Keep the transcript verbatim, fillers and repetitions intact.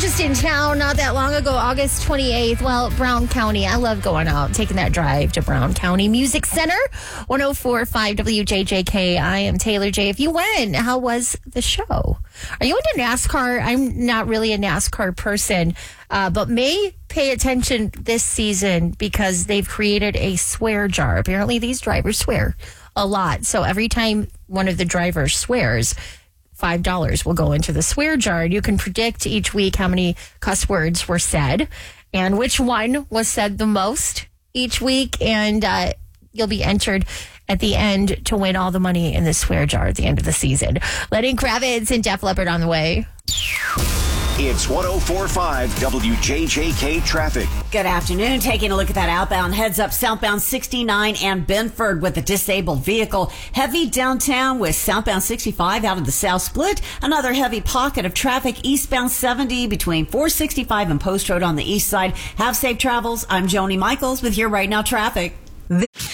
just in town not that long ago, August twenty-eighth. Well, Brown County. I love going out, taking that drive to Brown County Music Center. one oh four point five W J J K. I am Taylor J. If you went, how was the show? Are you into NASCAR? I'm not really a NASCAR person, uh, but may pay attention this season because they've created a swear jar. Apparently, these drivers swear a lot. So every time one of the drivers swears, five dollars will go into the swear jar. You can predict each week how many cuss words were said and which one was said the most each week. And uh, you'll be entered at the end to win all the money in the swear jar at the end of the season. Lenny Kravitz and Def Leppard on the way. It's one oh four point five W J J K traffic. Good afternoon. Taking a look at that outbound heads up southbound sixty-nine and Benford with a disabled vehicle. Heavy downtown with southbound sixty-five out of the south split. Another heavy pocket of traffic eastbound seventy between four sixty-five and Post Road on the east side. Have safe travels. I'm Joni Michaels with Here Right Now Traffic.